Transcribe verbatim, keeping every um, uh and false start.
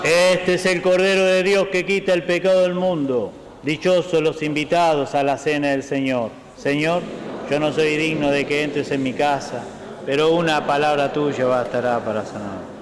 Este es el Cordero de Dios que quita el pecado del mundo. Dichosos los invitados a la cena del Señor. Señor, yo no soy digno de que entres en mi casa, pero una palabra tuya bastará para sanar.